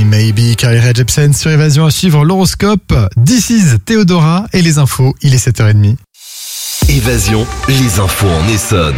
Maybe, Carly Rae Jepsen sur Évasion à suivre, l'horoscope, This is Théodora et les infos, il est 7h30. Évasion, les infos en Essonne.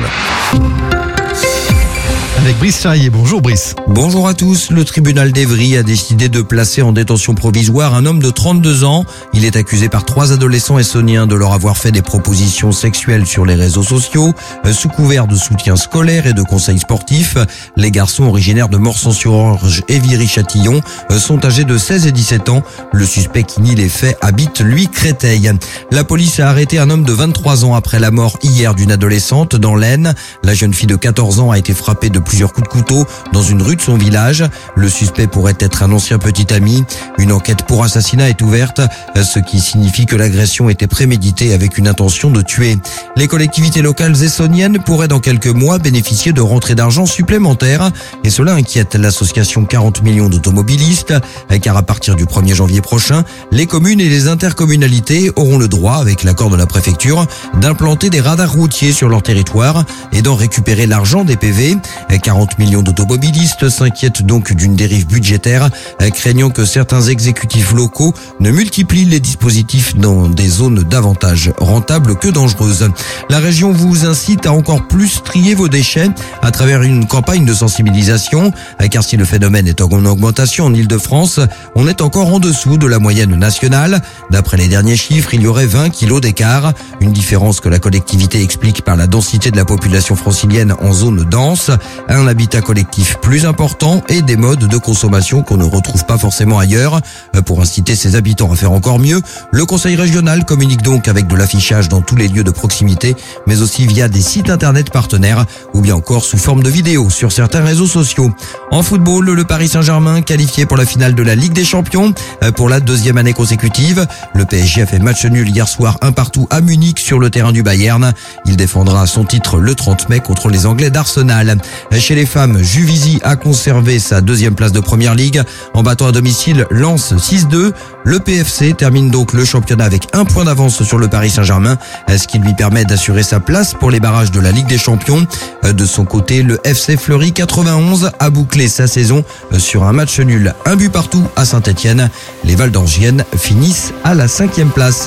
Avec Brice Charrier, bonjour Brice. Bonjour à tous, le tribunal d'Évry a décidé de placer en détention provisoire un homme de 32 ans. Il est accusé par 3 adolescents essonniens de leur avoir fait des propositions sexuelles sur les réseaux sociaux, sous couvert de soutien scolaire et de conseils sportifs. Les garçons originaires de Morsan-sur-Orge et Viry-Châtillon sont âgés de 16 et 17 ans. Le suspect qui nie les faits habite, lui, Créteil. La police a arrêté un homme de 23 ans après la mort hier d'une adolescente dans l'Aisne. La jeune fille de 14 ans a été frappée de plusieurs coups de couteau dans une rue de son village. Le suspect pourrait être un ancien petit ami. Une enquête pour assassinat est ouverte, ce qui signifie que l'agression était préméditée avec une intention de tuer. Les collectivités locales essonniennes pourraient dans quelques mois bénéficier de rentrées d'argent supplémentaires et cela inquiète l'association 40 millions d'automobilistes car à partir du 1er janvier prochain, les communes et les intercommunalités auront le droit, avec l'accord de la préfecture, d'implanter des radars routiers sur leur territoire et d'en récupérer l'argent des PV. 40 millions d'automobilistes s'inquiètent donc d'une dérive budgétaire, craignant que certains exécutifs locaux ne multiplient les dispositifs dans des zones davantage rentables que dangereuses. La région vous incite à encore plus trier vos déchets à travers une campagne de sensibilisation, car si le phénomène est en augmentation en Ile-de-France, on est encore en dessous de la moyenne nationale. D'après les derniers chiffres, il y aurait 20 kilos d'écart, une différence que la collectivité explique par la densité de la population francilienne en zone dense, un habitat collectif plus important et des modes de consommation qu'on ne retrouve pas forcément ailleurs. Pour inciter ses habitants à faire encore mieux, le conseil régional communique donc avec de l'affichage dans tous les lieux de proximité, mais aussi via des sites internet partenaires ou bien encore sous forme de vidéos sur certains réseaux sociaux. En football, le Paris Saint-Germain qualifié pour la finale de la Ligue des Champions pour la 2e année consécutive. Le PSG a fait match nul hier soir 1-1 à Munich sur le terrain du Bayern. Il défendra son titre le 30 mai contre les Anglais d'Arsenal. Chez les femmes, Juvisy a conservé sa 2e place de Première Ligue en battant à domicile Lens 6-2. Le PFC termine donc le championnat avec 1 point d'avance sur le Paris Saint-Germain, ce qui lui permet d'assurer sa place pour les barrages de la Ligue des Champions. De son côté, le FC Fleury 91 a bouclé sa saison sur un match nul, 1 but partout à Saint-Etienne. Les Valdangiennes finissent à la 5e place.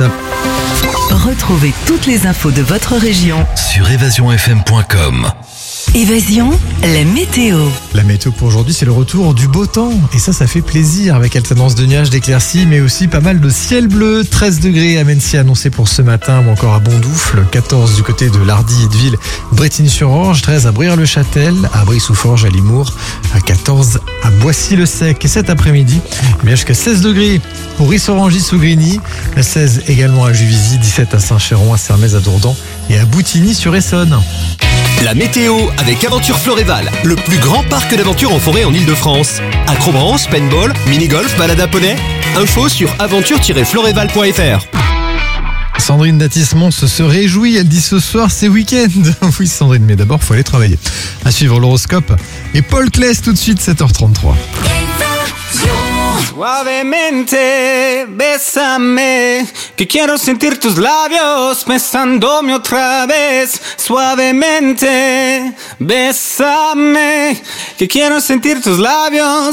Retrouvez toutes les infos de votre région Sur évasionfm.com. Évasion, la météo. La météo pour aujourd'hui, c'est le retour du beau temps. Et ça fait plaisir avec alternance de nuages, d'éclaircies, mais aussi pas mal de ciel bleu. 13 degrés à Mency annoncé pour ce matin ou encore à Bondoufle. 14 du côté de Lardy et de Ville, Brétigny-sur-Orge. 13 à Bruyères-le-Châtel, à Brie-sous-Forges, à Limours. À 14 à Boissy-le-Sec. Et cet après-midi, bien jusqu'à 16 degrés pour Rissorangis-sous-Grigny. 16 également à Juvisy, 17 à Saint-Chéron, à Sermaises, à Dourdan et à Boutigny-sur-Essonne. La météo avec Aventure Floréval, le plus grand parc d'aventure en forêt en Ile-de-France. Acrobranche, paintball, mini-golf, balade à poney. Info sur aventure-floréval.fr. Sandrine d'Atismont se réjouit, elle dit ce soir c'est week-end. Oui Sandrine, mais d'abord faut aller travailler. À suivre l'horoscope et Paul Claes tout de suite 7h33. Suavemente, bésame, que quiero sentir tus labios besándome otra vez. Suavemente, bésame, que quiero sentir tus labios